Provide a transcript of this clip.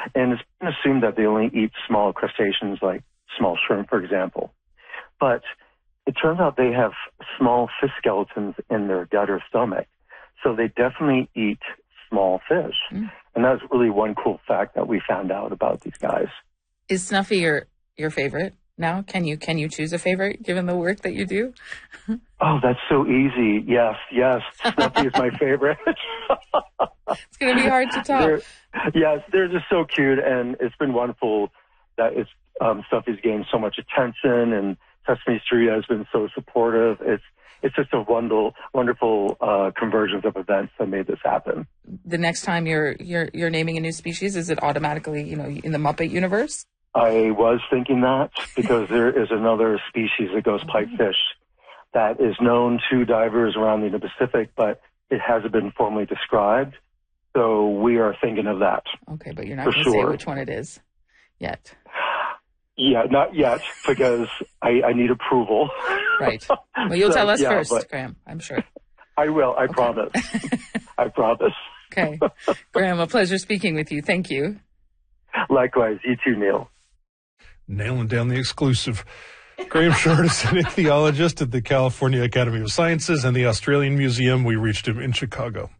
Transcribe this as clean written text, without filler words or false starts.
And it's been assumed that they only eat small crustaceans like small shrimp, for example. But it turns out they have small fish skeletons in their gut or stomach. So they definitely eat small fish. And that's really one cool fact that we found out about these guys. Is Snuffy your favorite now? Can you choose a favorite given the work that you do? Oh, that's so easy. Yes. Snuffy is my favorite. It's going to be hard to top. They're just so cute, and it's been wonderful that Snuffy's gained so much attention, and Sesame Street has been so supportive. It's just a wonderful convergence of events that made this happen. The next time you're naming a new species, is it automatically in the Muppet universe? I was thinking that because there is another species that goes pipefish that is known to divers around the Indo-Pacific, but it hasn't been formally described. So we are thinking of that. Okay, but you're not going to say which one it is yet. Yeah, not yet, because I need approval. Right. Well, you'll tell us first, Graham, I'm sure. I will. I promise. I promise. Okay. Graham, a pleasure speaking with you. Thank you. Likewise. You too, Neil. Nailing down the exclusive. Graham Short is an ichthyologist at the California Academy of Sciences and the Australian Museum. We reached him in Chicago.